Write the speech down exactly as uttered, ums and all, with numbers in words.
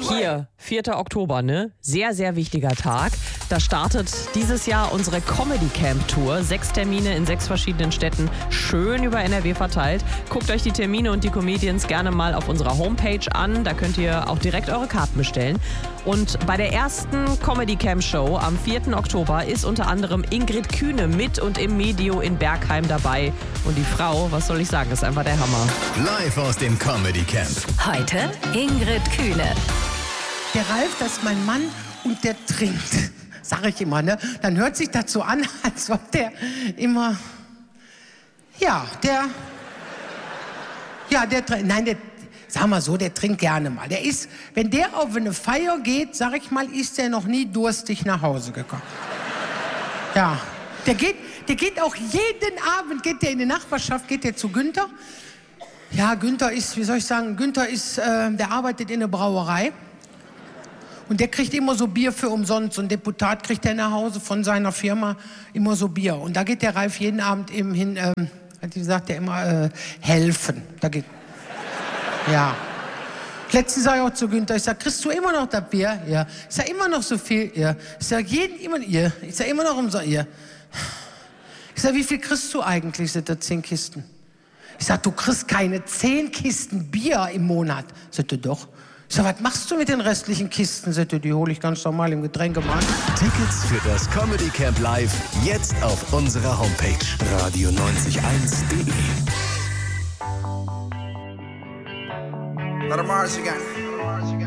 Hier, vierter Oktober, ne? Sehr, sehr wichtiger Tag. Da startet dieses Jahr unsere Comedy Camp Tour. Sechs Termine in sechs verschiedenen Städten, schön über N R W verteilt. Guckt euch die Termine und die Comedians gerne mal auf unserer Homepage an. Da könnt ihr auch direkt eure Karten bestellen. Und bei der ersten Comedy Camp Show am vierten Oktober ist unter anderem Ingrid Kühne mit und im Medio in Bergheim dabei. Und die Frau, was soll ich sagen, ist einfach der Hammer. Live aus dem Comedy Camp. Heute Ingrid Kühne. Der Ralf, das ist mein Mann und der trinkt, sag ich immer, ne? Dann hört sich das so an, als ob der immer, ja, der, ja, der trinkt, nein, der, sag mal so, der trinkt gerne mal. Der ist, wenn der auf eine Feier geht, sag ich mal, ist der noch nie durstig nach Hause gekommen. Ja, der geht, der geht auch jeden Abend, geht der in die Nachbarschaft, geht der zu Günther. Ja, Günther ist, wie soll ich sagen, Günther ist, äh, der arbeitet in der Brauerei. Und der kriegt immer so Bier für umsonst. So ein Deputat kriegt der nach Hause von seiner Firma immer so Bier. Und da geht der Ralf jeden Abend eben hin, ähm, hat die gesagt, der immer äh, helfen. Da geht, ja. Letztens sag ich auch zu Günther, ich sag, kriegst du immer noch das Bier? Ja. Ich sag, immer noch so viel? Ja. Ich sag, jeden immer, ja. Ich sag, immer noch umsonst? Ja. Ich sag, wie viel kriegst du eigentlich? Sind das zehn Kisten? Ich sag, du kriegst keine zehn Kisten Bier im Monat. Sagt er, doch. Ich sag, was machst du mit den restlichen Kisten? Sagt er, die hole ich ganz normal im Getränkemarkt. Tickets für das Comedy Camp Live jetzt auf unserer Homepage radio neunzig eins punkt de. Let 'em march again.